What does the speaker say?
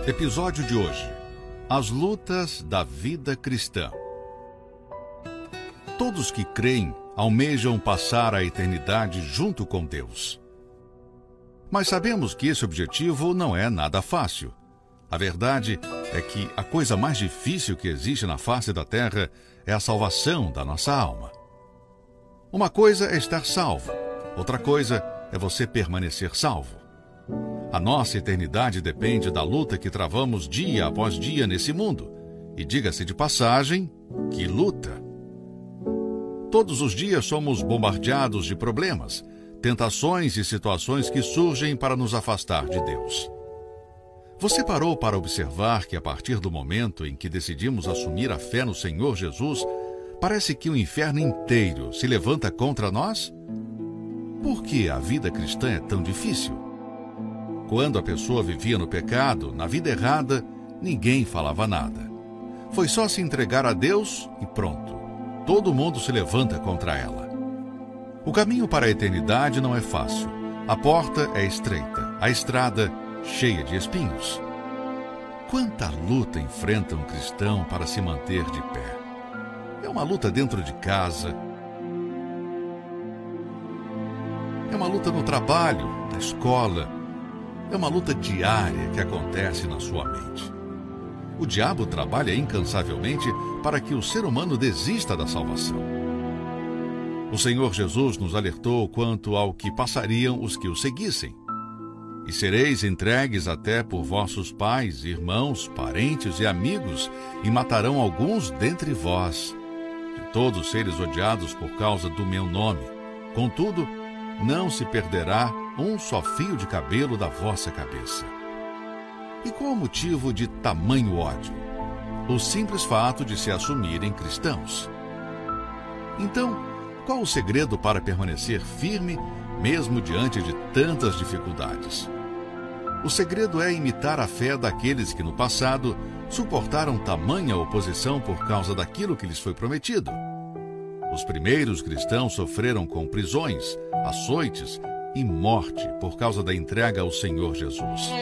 Episódio de hoje: As lutas da vida cristã. Todos que creem almejam passar a eternidade junto com Deus. Mas sabemos que esse objetivo não é nada fácil. A verdade é que a coisa mais difícil que existe na face da terra é a salvação da nossa alma. Uma coisa é estar salvo, outra coisa é você permanecer salvo. A nossa eternidade depende da luta que travamos dia após dia nesse mundo. E diga-se de passagem, que luta! Todos os dias somos bombardeados de problemas, tentações e situações que surgem para nos afastar de Deus. Você parou para observar que a partir do momento em que decidimos assumir a fé no Senhor Jesus, parece que o inferno inteiro se levanta contra nós? Por que a vida cristã é tão difícil? Quando a pessoa vivia no pecado, na vida errada, ninguém falava nada. Foi só se entregar a Deus e pronto. Todo mundo se levanta contra ela. O caminho para a eternidade não é fácil. A porta é estreita, a estrada cheia de espinhos. Quanta luta enfrenta um cristão para se manter de pé? É uma luta dentro de casa. É uma luta no trabalho, na escola. É uma luta diária que acontece na sua mente. O diabo trabalha incansavelmente para que o ser humano desista da salvação. O Senhor Jesus nos alertou quanto ao que passariam os que o seguissem. E sereis entregues até por vossos pais, irmãos, parentes e amigos, e matarão alguns dentre vós, de todos seres odiados por causa do meu nome. Contudo, não se perderá um só fio de cabelo da vossa cabeça. E qual o motivo de tamanho ódio? O simples fato de se assumirem cristãos. Então, qual o segredo para permanecer firme, mesmo diante de tantas dificuldades? O segredo é imitar a fé daqueles que no passado suportaram tamanha oposição por causa daquilo que lhes foi prometido. Os primeiros cristãos sofreram com prisões, açoites e morte por causa da entrega ao Senhor Jesus.